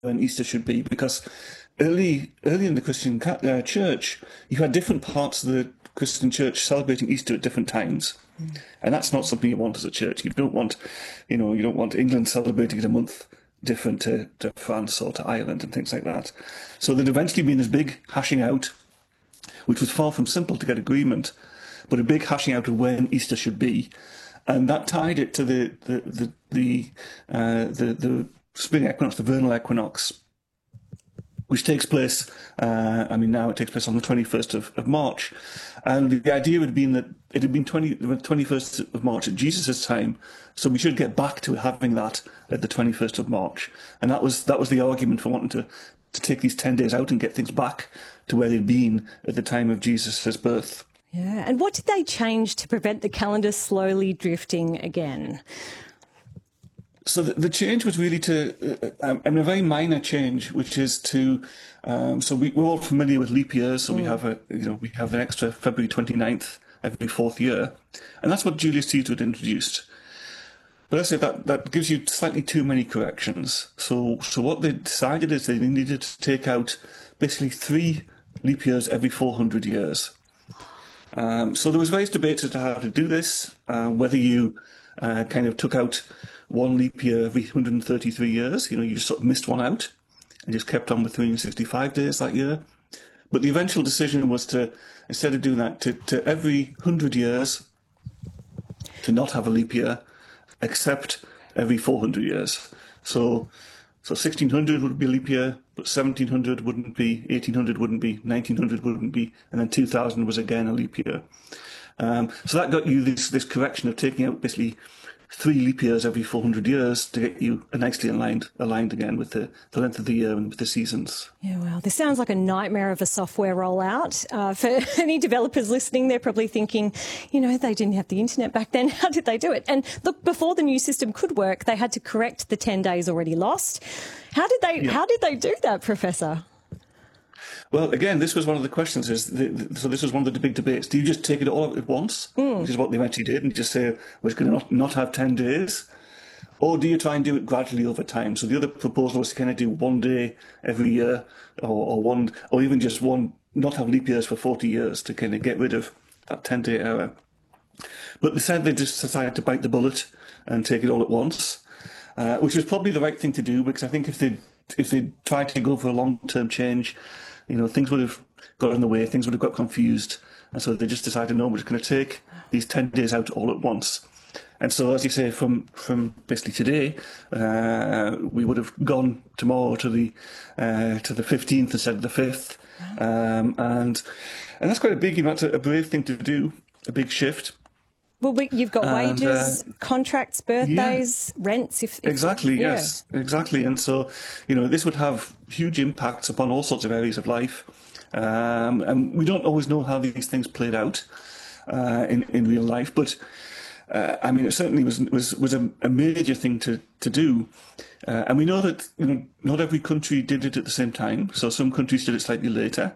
when Easter should be, because early in the Christian church, you had different parts of the Christian church celebrating Easter at different times. And that's not something you want as a church. You don't want, you don't want England celebrating it a month different to France or to Ireland and things like that. So there'd eventually been this big hashing out, which was far from simple to get agreement, but a big hashing out of when Easter should be. And that tied it to the spring equinox, the vernal equinox, which takes place, now it takes place on the 21st of March. And the idea had been that it had been the 21st of March at Jesus' time, so we should get back to having that at the 21st of March. And that was the argument for wanting to take these 10 days out and get things back to where they'd been at the time of Jesus' birth. Yeah, and what did they change to prevent the calendar slowly drifting again? So the change was really a very minor change, which is to, so we're all familiar with leap years, so we have an extra February 29th every fourth year, and that's what Julius Caesar had introduced. But I say that gives you slightly too many corrections. So what they decided is they needed to take out basically 3 leap years every 400 years. So there was various debates as to how to do this, whether you kind of took out one leap year every 133 years, you just sort of missed one out and just kept on with 365 days that year. But the eventual decision was to, instead of doing that, to every 100 years to not have a leap year, except every 400 years. So 1600 would be a leap year, but 1700 wouldn't be, 1800 wouldn't be, 1900 wouldn't be, and then 2000 was again a leap year. So that got you this correction of taking out basically 3 leap years every 400 years to get you nicely aligned again with the length of the year and with the seasons. Yeah, well, this sounds like a nightmare of a software rollout. For any developers listening, they're probably thinking, they didn't have the internet back then. How did they do it? And look, before the new system could work, they had to correct the 10 days already lost. How did they do that, Professor? Well, again, this was one of the questions. So this was one of the big debates. Do you just take it all at once, which is what they eventually did, and just say we're going to not have 10 days, or do you try and do it gradually over time? So the other proposal was to kind of do one day every year, or even just one, not have leap years for 40 years to kind of get rid of that 10-day error. But they said they just decided to bite the bullet and take it all at once, which was probably the right thing to do, because I think if they tried to go for a long-term change, things would have got in the way, things would have got confused. And so they just decided, no, we're just going to take these 10 days out all at once. And so, as you say, from basically today, we would have gone tomorrow to the 15th instead of the 5th. And that's quite a big, that's a brave thing to do, a big shift. Well, you've got wages, contracts, birthdays, rents. Exactly, yes, exactly. And so, this would have huge impacts upon all sorts of areas of life. And we don't always know how these things played out in real life. But, it certainly was a major thing to do. And we know that, not every country did it at the same time. So some countries did it slightly later.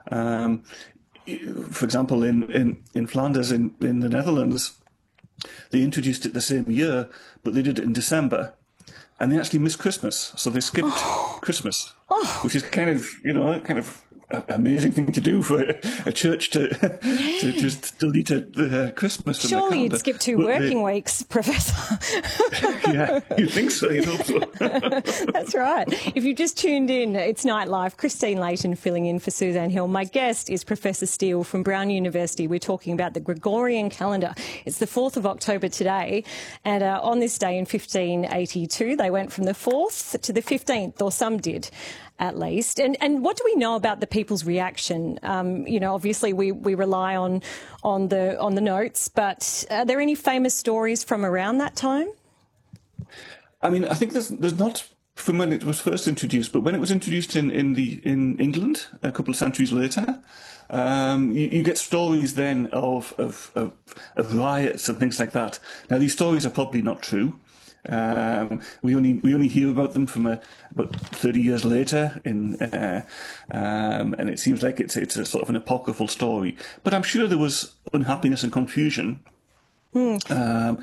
For example, in Flanders, in the Netherlands, they introduced it the same year, but they did it in December. And they actually missed Christmas, so they skipped Christmas, which is kind of an amazing thing to do for a church to just delete Christmas from the calendar. Surely you'd skip 2 working weeks, Professor. Yeah, you'd think so, you'd hope so. That's right. If you've just tuned in, it's Nightlife. Christine Layton filling in for Suzanne Hill. My guest is Professor Steele from Brown University. We're talking about the Gregorian calendar. It's the 4th of October today, and on this day in 1582, they went from the 4th to the 15th, or some did, at least. And what do we know about the people's reaction? Obviously we rely on the notes, but are there any famous stories from around that time? I think there's not from when it was first introduced, but when it was introduced in England a couple of centuries later, you get stories then of riots and things like that. Now these stories are probably not true. We only hear about them from about 30 years later, and it seems like it's a sort of an apocryphal story. But I'm sure there was unhappiness and confusion.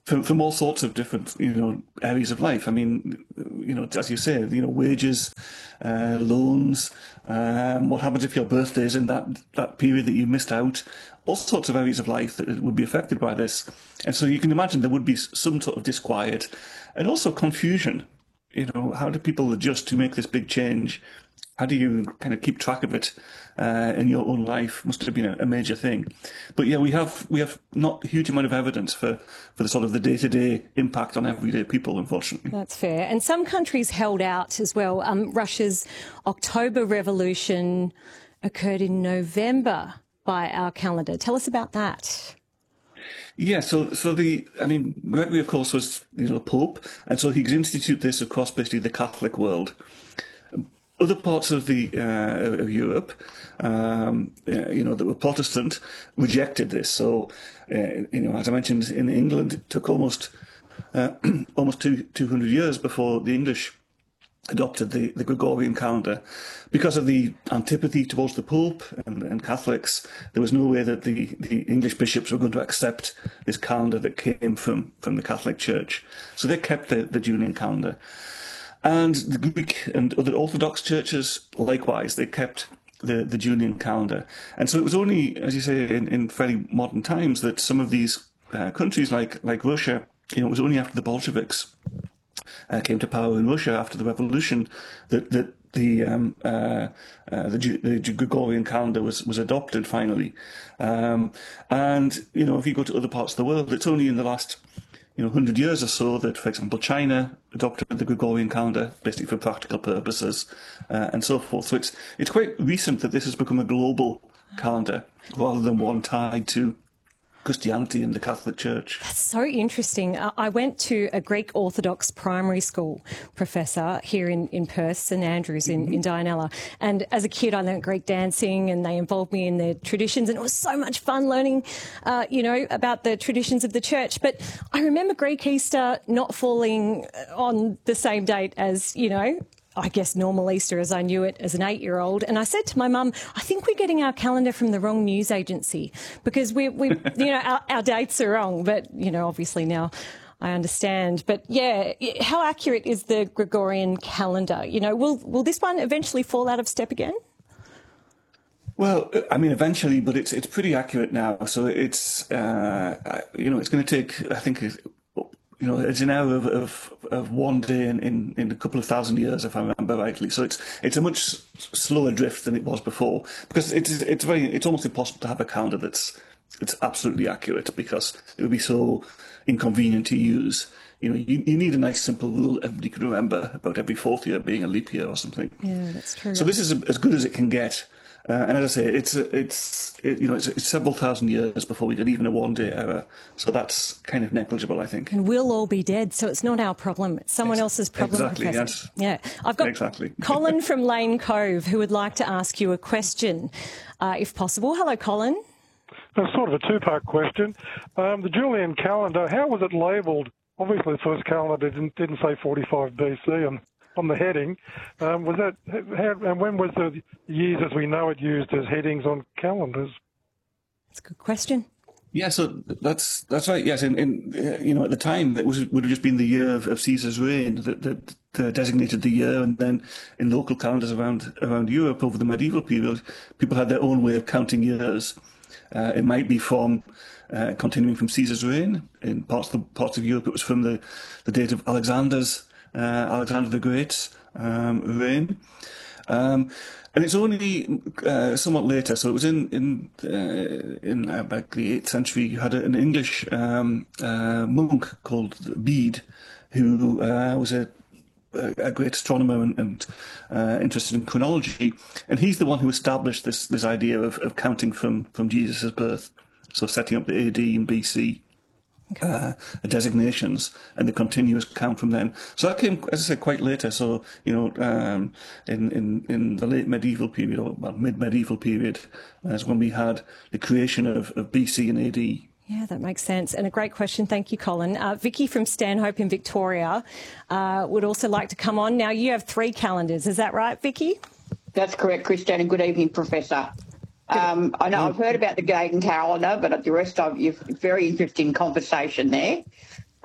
from all sorts of different, areas of life. I mean, as you say, wages, loans, what happens if your birthday is in that period that you missed out, all sorts of areas of life that would be affected by this. And so you can imagine there would be some sort of disquiet and also confusion. How do people adjust to make this big change? How do you kind of keep track of it in your own life? Must have been a major thing. But yeah, we have not a huge amount of evidence for the sort of the day-to-day impact on everyday people, unfortunately. That's fair. And some countries held out as well. Russia's October Revolution occurred in November by our calendar. Tell us about that. Yeah, so Gregory, of course, was Pope, and so he could institute this across basically the Catholic world. Other parts of of Europe, that were Protestant, rejected this. So, as I mentioned, in England, it took almost 200 years before the English adopted the Gregorian calendar. Because of the antipathy towards the Pope and Catholics, there was no way that the English bishops were going to accept this calendar that came from the Catholic Church. So they kept the Julian calendar. And the Greek and other Orthodox churches, likewise, they kept the Julian calendar. And so it was only, as you say, in fairly modern times that some of these countries like Russia, it was only after the Bolsheviks came to power in Russia after the revolution that the Gregorian calendar was adopted finally. And if you go to other parts of the world, it's only in the last 100 years or so that, for example, China adopted the Gregorian calendar, basically for practical purposes, and so forth. So it's quite recent that this has become a global calendar rather than one tied to Christianity and the Catholic Church. That's so interesting. I went to a Greek Orthodox primary school, Professor, here in Perth, St Andrews in Dianella. And as a kid, I learnt Greek dancing and they involved me in their traditions. And it was so much fun learning, about the traditions of the church. But I remember Greek Easter not falling on the same date as, I guess normal Easter as I knew it as an 8-year-old. And I said to my mum, I think we're getting our calendar from the wrong news agency because we our dates are wrong. But, obviously now I understand. But yeah, how accurate is the Gregorian calendar? Will this one eventually fall out of step again? Well, eventually, but it's pretty accurate now. So it's, it's going to take, I think, it's an hour of one day in a couple of thousand years, if I remember rightly. So it's a much slower drift than it was before, because it's almost impossible to have a calendar that's absolutely accurate, because it would be so inconvenient to use. You need a nice simple rule everybody can remember about every fourth year being a leap year or something. Yeah, that's true. So this is as good as it can get. And as I say, it's several thousand years before we get even a one-day error. So that's kind of negligible, I think. And we'll all be dead, so it's not our problem. It's someone else's problem, exactly, Professor. Yes. Yeah. I've got Colin from Lane Cove who would like to ask you a question, if possible. Hello, Colin. That's sort of a two-part question. The Julian calendar, how was it labelled? Obviously, the first calendar didn't say 45 BC on the heading. Was that and when was the years as we know it used as headings on calendars? That's a good question. Yeah, so that's right. Yes, at the time it would have just been the year of Caesar's reign that designated the year, and then in local calendars around Europe over the medieval period, people had their own way of counting years. It might be from continuing from Caesar's reign. In parts of Europe, it was from the date of Alexander the Great's reign. And it's only somewhat later, so it was in about the 8th century. You had an English monk called Bede, who was a great astronomer and interested in chronology, and he's the one who established this idea of counting from Jesus' birth, so setting up the AD and BC. Designations and the continuous count from then. So that came, as I said, quite later. So in the late medieval period, or mid-medieval period, is when we had the creation of BC and AD. Yeah, that makes sense. And a great question. Thank you, Colin. Vicky from Stanhope in Victoria would also like to come on. Now, you have 3 calendars. Is that right, Vicky? That's correct, Christiane, and good evening, Professor. I know I've heard about the Gregorian calendar, but the rest of you, very interesting conversation there.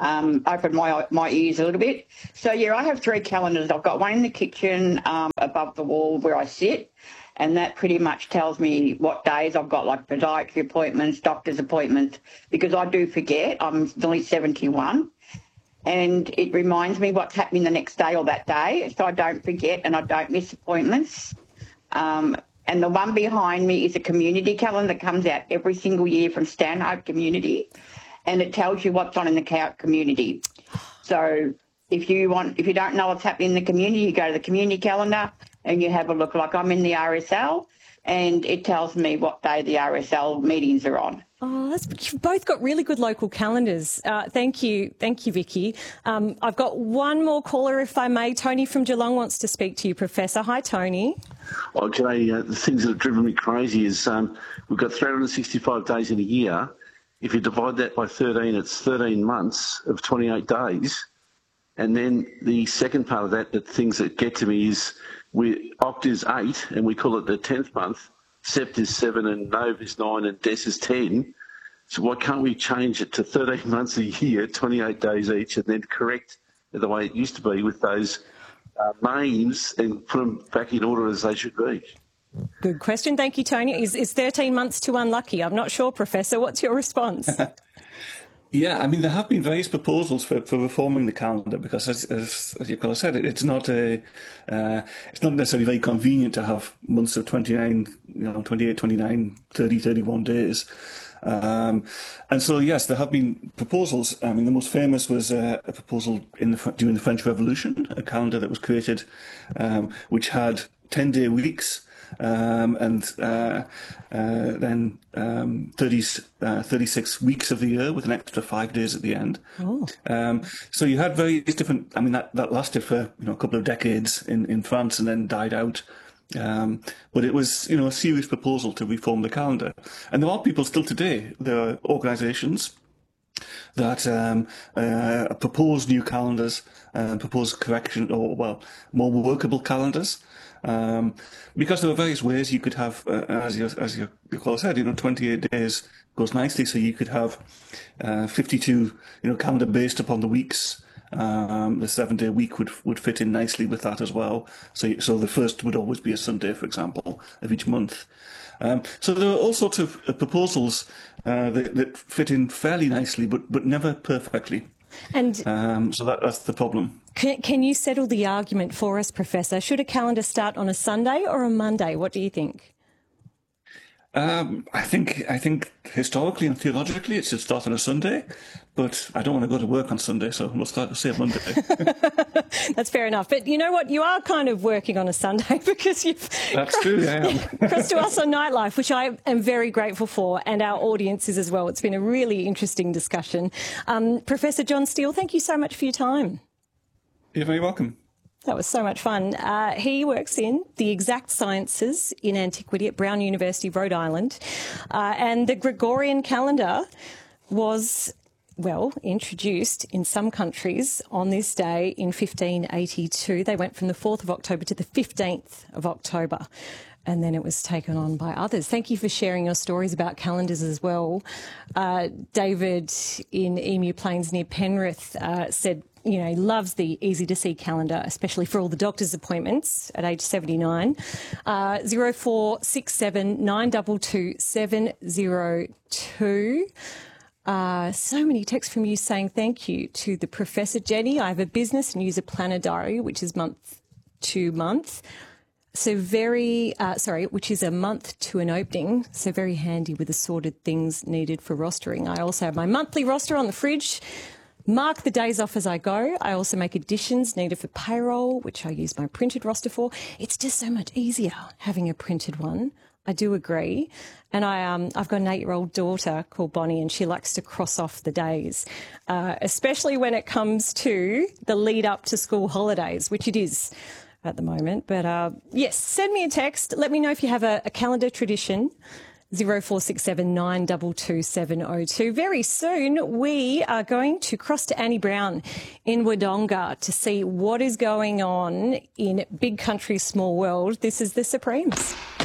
opened my ears a little bit. So, yeah, I have 3 calendars. I've got one in the kitchen above the wall where I sit, and that pretty much tells me what days I've got, like podiatry appointments, doctor's appointments, because I do forget. I'm nearly 71. And it reminds me what's happening the next day or that day, so I don't forget and I don't miss appointments. And the one behind me is a community calendar that comes out every single year from Stanhope Community, and it tells you what's on in the community. So if you don't know what's happening in the community, you go to the community calendar and you have a look. Like I'm in the RSL, and it tells me what day the RSL meetings are on. Oh, you've both got really good local calendars. Thank you, Vicky. I've got one more caller, if I may. Tony from Geelong wants to speak to you, Professor. Hi, Tony. Oh, g'day. The things that have driven me crazy is we've got 365 days in a year. If you divide that by 13, it's 13 months of 28 days. And then the second part of that, the things that get to me is Oct is 8, and we call it the 10th month. Sept is 7 and Nov is 9 and Des is 10. So why can't we change it to 13 months a year, 28 days each, and then correct the way it used to be with those names and put them back in order as they should be? Good question. Thank you, Tony. Is 13 months too unlucky? I'm not sure, Professor. What's your response? Yeah, I mean, there have been various proposals for reforming the calendar because, as you kind of said, it's not necessarily very convenient to have months of 29, 28, 29, 30, 31 days. And so, yes, there have been proposals. I mean, the most famous was a proposal during the French Revolution, a calendar that was created, which had 10-day weeks. And then 36 weeks of the year with an extra 5 days at the end. Oh. So you had various different. I mean, that lasted for a couple of decades in France and then died out. But it was a serious proposal to reform the calendar, and there are people still today. There are organisations that propose new calendars, propose correction or more workable calendars. Because there are various ways you could have, as your caller said, 28 days goes nicely. So you could have 52, calendar based upon the weeks. The 7-day week would fit in nicely with that as well. So the first would always be a Sunday, for example, of each month. So there are all sorts of proposals that fit in fairly nicely, but never perfectly. And so that's the problem. Can you settle the argument for us, Professor? Should a calendar start on a Sunday or a Monday? What do you think? I think historically and theologically it should start on a Sunday, but I don't want to go to work on Sunday, so we'll start to say Monday. That's fair enough. But you know what? You are kind of working on a Sunday because you've crossed to us on Nightlife, which I am very grateful for, and our audience is as well. It's been a really interesting discussion. Professor John Steele, thank you so much for your time. You're very welcome. That was so much fun. He works in the exact sciences in antiquity at Brown University, Rhode Island. And the Gregorian calendar was, introduced in some countries on this day in 1582. They went from the 4th of October to the 15th of October. And then it was taken on by others. Thank you for sharing your stories about calendars as well. David in Emu Plains near Penrith said, he loves the easy to see calendar, especially for all the doctor's appointments at age 79. 0467 922 702. So many texts from you saying thank you to the Professor. Jenny, I have a business and use a planner diary, which is month to month. So which is a month to an opening. So very handy with assorted things needed for rostering. I also have my monthly roster on the fridge. Mark the days off as I go. I also make additions needed for payroll, which I use my printed roster for. It's just so much easier having a printed one. I do agree. And I've got an 8-year-old daughter called Bonnie, and she likes to cross off the days, especially when it comes to the lead up to school holidays, which it is at the moment. But yes, send me a text. Let me know if you have a calendar tradition. 0467 922 702. Very soon we are going to cross to Annie Brown in Wodonga to see what is going on in Big Country, Small World. This is The Supremes.